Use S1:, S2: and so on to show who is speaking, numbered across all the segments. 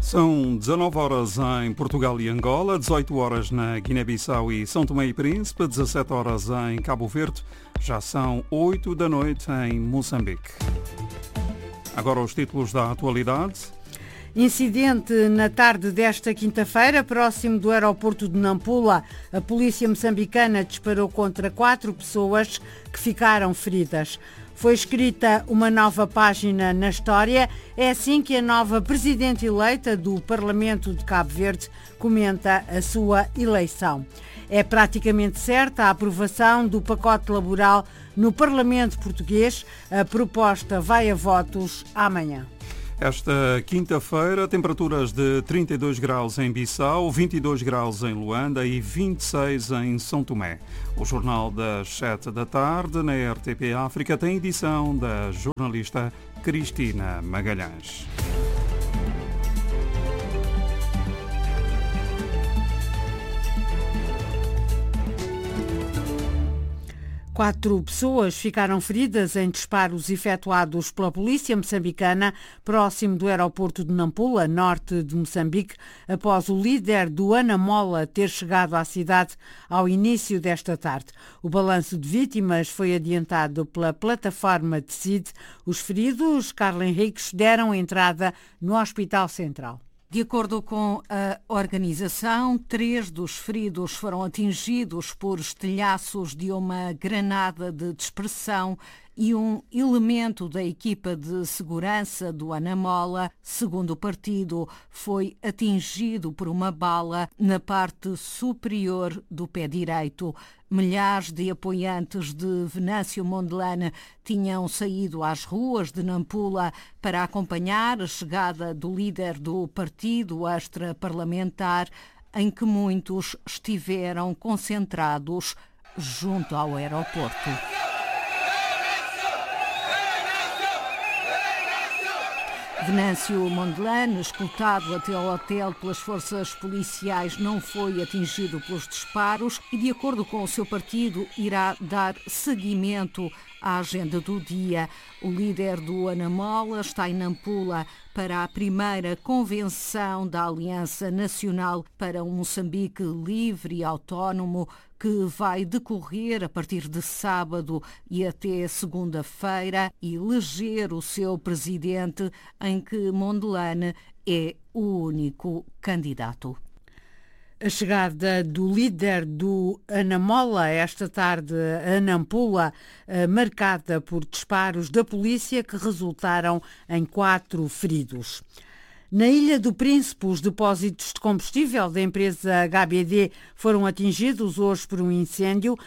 S1: São 19 horas em Portugal e Angola, 18 horas na Guiné-Bissau e São Tomé e Príncipe, 17 horas em Cabo Verde, já são 8 da noite em Moçambique. Agora os títulos da atualidade.
S2: Incidente na tarde desta quinta-feira, próximo do aeroporto de Nampula. A polícia moçambicana disparou contra 4 pessoas que ficaram feridas. Foi escrita uma nova página na história. É assim que a nova presidente eleita do Parlamento de Cabo Verde comenta a sua eleição. É praticamente certa a aprovação do pacote laboral no Parlamento português. A proposta vai a votos amanhã.
S1: Esta quinta-feira, temperaturas de 32 graus em Bissau, 22 graus em Luanda e 26 em São Tomé. O Jornal das 7 da tarde na RTP África tem edição da jornalista Cristina Magalhães.
S2: 4 pessoas ficaram feridas em disparos efetuados pela polícia moçambicana próximo do aeroporto de Nampula, norte de Moçambique, após o líder do Anamola ter chegado à cidade ao início desta tarde. O balanço de vítimas foi adiantado pela plataforma Decide. Os feridos, Carlos Henriques, deram entrada no Hospital Central.
S3: De acordo com a organização, 3 dos feridos foram atingidos por estilhaços de uma granada de dispersão e um elemento da equipa de segurança do Anamola, segundo o partido, foi atingido por uma bala na parte superior do pé direito. Milhares de apoiantes de Venâncio Mondlane tinham saído às ruas de Nampula para acompanhar a chegada do líder do partido extra-parlamentar, em que muitos estiveram concentrados junto ao aeroporto. Venâncio Mondlane, escoltado até ao hotel pelas forças policiais, não foi atingido pelos disparos e, de acordo com o seu partido, irá dar seguimento à agenda do dia. O líder do Anamola está em Nampula para a primeira convenção da Aliança Nacional para um Moçambique livre e autónomo, que vai decorrer a partir de sábado e até segunda-feira, e eleger o seu presidente, em que Mondlane é o único candidato.
S2: A chegada do líder do Anamola esta tarde a Nampula, marcada por disparos da polícia que resultaram em 4 feridos. Na Ilha do Príncipe, os depósitos de combustível da empresa HBD foram atingidos hoje por um incêndio,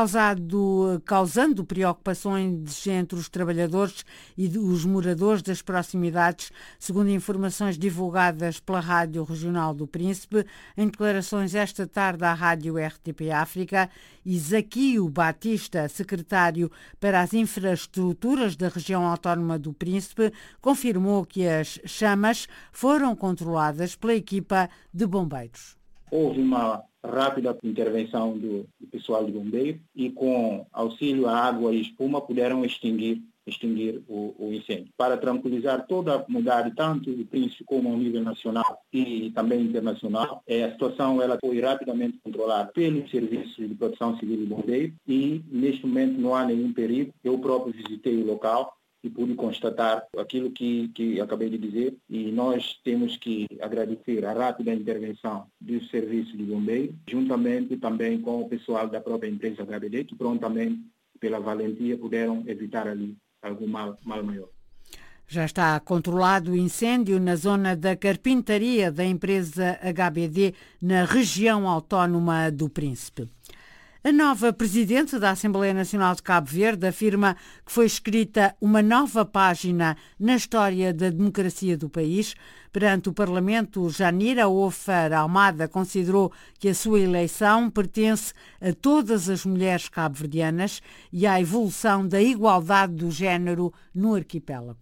S2: causando preocupações entre os trabalhadores e os moradores das proximidades, segundo informações divulgadas pela Rádio Regional do Príncipe. Em declarações esta tarde à Rádio RTP África, Isaquio Batista, secretário para as infraestruturas da região autónoma do Príncipe, confirmou que as chamas foram controladas pela equipa de bombeiros.
S4: Houve uma rápida intervenção do pessoal de bombeiro e, com auxílio à água e espuma, puderam extinguir o incêndio. Para tranquilizar toda a comunidade, tanto do Príncipe como ao nível nacional e também internacional, a situação ela foi rapidamente controlada pelos serviços de proteção civil e bombeiro e, neste momento, não há nenhum perigo. Eu próprio visitei o local e pude constatar aquilo que acabei de dizer, e nós temos que agradecer a rápida intervenção dos serviços de bombeiro, juntamente também com o pessoal da própria empresa HBD, que prontamente, pela valentia, puderam evitar ali algum mal maior.
S2: Já está controlado o incêndio na zona da carpintaria da empresa HBD, na região autónoma do Príncipe. A nova presidente da Assembleia Nacional de Cabo Verde afirma que foi escrita uma nova página na história da democracia do país. Perante o Parlamento, Janira Ofer Almada considerou que a sua eleição pertence a todas as mulheres cabo-verdianas e à evolução da igualdade do género no arquipélago.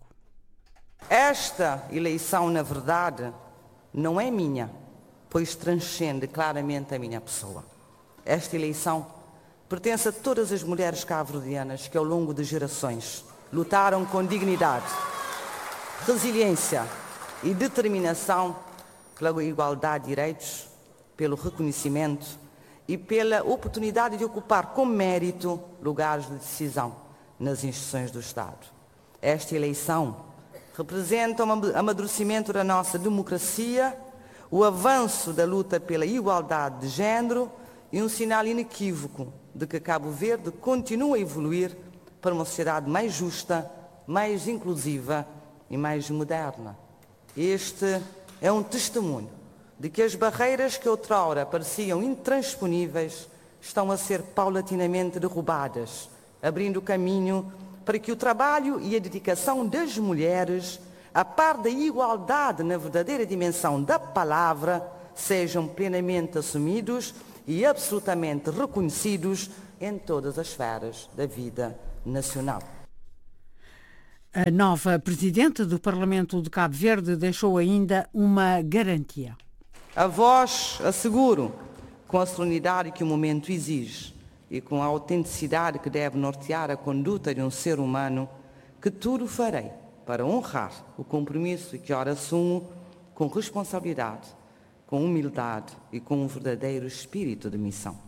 S5: Esta eleição, na verdade, não é minha, pois transcende claramente a minha pessoa. Esta eleição pertence a todas as mulheres cabo-verdianas que, ao longo de gerações, lutaram com dignidade, resiliência e determinação pela igualdade de direitos, pelo reconhecimento e pela oportunidade de ocupar com mérito lugares de decisão nas instituições do Estado. Esta eleição representa um amadurecimento da nossa democracia, o avanço da luta pela igualdade de género e um sinal inequívoco de que Cabo Verde continua a evoluir para uma sociedade mais justa, mais inclusiva e mais moderna. Este é um testemunho de que as barreiras que outrora pareciam intransponíveis estão a ser paulatinamente derrubadas, abrindo caminho para que o trabalho e a dedicação das mulheres, a par da igualdade na verdadeira dimensão da palavra, sejam plenamente assumidos e absolutamente reconhecidos em todas as esferas da vida nacional.
S2: A nova presidente do Parlamento de Cabo Verde deixou ainda uma garantia.
S5: A vós asseguro, com a solenidade que o momento exige e com a autenticidade que deve nortear a conduta de um ser humano, que tudo farei para honrar o compromisso que ora assumo com responsabilidade, com humildade e com um verdadeiro espírito de missão.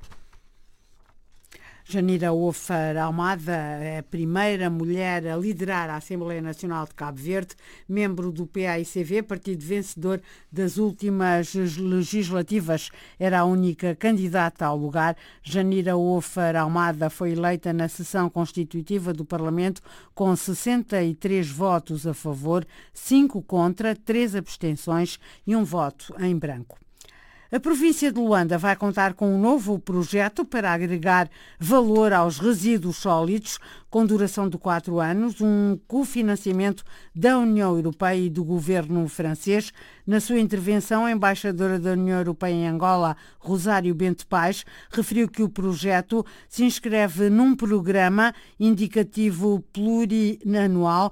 S2: Janira Ofer Almada é a primeira mulher a liderar a Assembleia Nacional de Cabo Verde, membro do PAICV, partido vencedor das últimas legislativas. Era a única candidata ao lugar. Janira Ofer Almada foi eleita na sessão constitutiva do Parlamento com 63 votos a favor, 5 contra, 3 abstenções e 1 voto em branco. A província de Luanda vai contar com um novo projeto para agregar valor aos resíduos sólidos, com duração de 4 anos, um cofinanciamento da União Europeia e do governo francês. Na sua intervenção, a embaixadora da União Europeia em Angola, Rosário Bento Paz, referiu que o projeto se inscreve num programa indicativo plurianual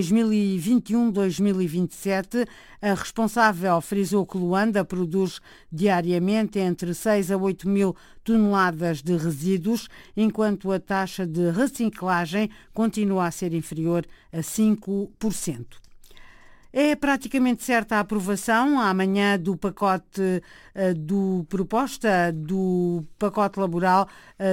S2: 2021-2027. A responsável frisou que Luanda produz diariamente entre 6 a 8 mil toneladas de resíduos, enquanto a taxa de reciclagem continua a ser inferior a 5%. É praticamente certa a aprovação amanhã do pacote proposta do pacote laboral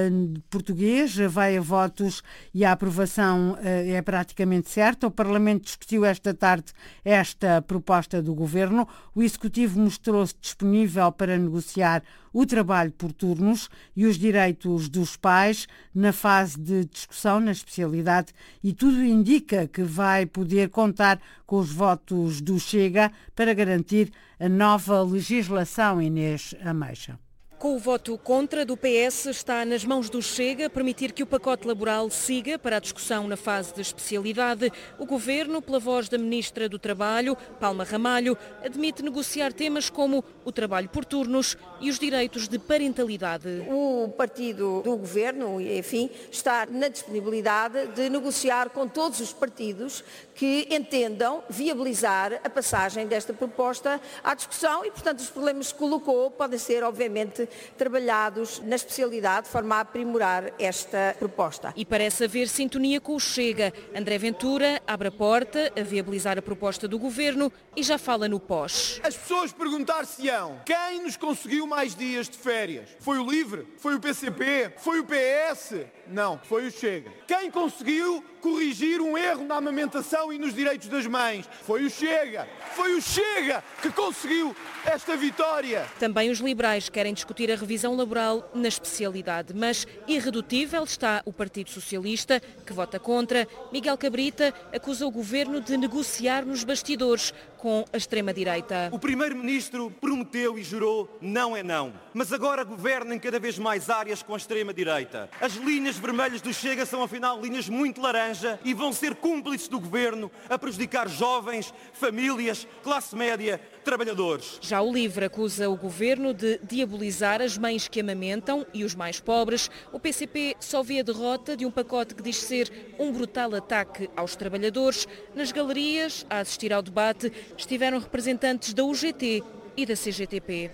S2: português. Vai a votos e a aprovação é praticamente certa. O Parlamento discutiu esta tarde esta proposta do Governo. O Executivo mostrou-se disponível para negociar o trabalho por turnos e os direitos dos pais na fase de discussão na especialidade, e tudo indica que vai poder contar com os votos do Chega para garantir a nova legislação. Inês Ameixa.
S6: Com o voto contra do PS, está nas mãos do Chega permitir que o pacote laboral siga para a discussão na fase de especialidade. O Governo, pela voz da Ministra do Trabalho, Palma Ramalho, admite negociar temas como o trabalho por turnos e os direitos de parentalidade.
S7: O partido do Governo, enfim, está na disponibilidade de negociar com todos os partidos que entendam viabilizar a passagem desta proposta à discussão e, portanto, os problemas que colocou podem ser, obviamente, trabalhados na especialidade de forma a aprimorar esta proposta.
S6: E parece haver sintonia com o Chega. André Ventura abre a porta a viabilizar a proposta do Governo e já fala no pós.
S8: As pessoas perguntar-se-ão quem nos conseguiu mais dias de férias? Foi o LIVRE? Foi o PCP? Foi o PS? Não, foi o Chega. Quem conseguiu corrigir um erro na amamentação e nos direitos das mães? Foi o Chega. Foi o Chega que conseguiu esta vitória.
S6: Também os liberais querem discutir a revisão laboral na especialidade, mas irredutível está o Partido Socialista, que vota contra. Miguel Cabrita acusa o Governo de negociar nos bastidores com a extrema-direita.
S9: O Primeiro-Ministro prometeu e jurou não é não, mas agora governa em cada vez mais áreas com a extrema-direita. As linhas vermelhas do Chega são afinal linhas muito laranja e vão ser cúmplices do Governo a prejudicar jovens, famílias, classe média, trabalhadores.
S6: Já o LIVRE acusa o Governo de diabolizar as mães que amamentam e os mais pobres. O PCP só vê a derrota de um pacote que diz ser um brutal ataque aos trabalhadores. Nas galerias, a assistir ao debate, estiveram representantes da UGT e da CGTP.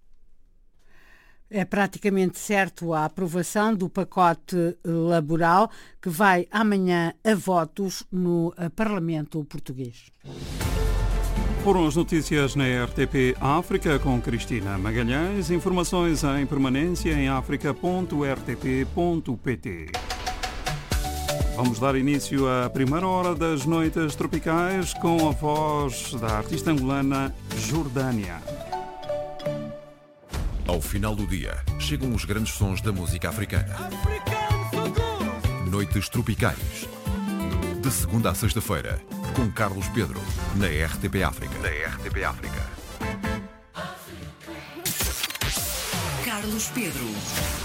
S2: É praticamente certo a aprovação do pacote laboral que vai amanhã a votos no Parlamento português.
S1: Foram as notícias na RTP África com Cristina Magalhães. Informações em permanência em africa.rtp.pt. Vamos dar início à primeira hora das Noites Tropicais com a voz da artista angolana Jordânia.
S10: Ao final do dia, chegam os grandes sons da música africana. Noites Tropicais. De segunda a sexta-feira, com Carlos Pedro, na RTP África. Carlos Pedro.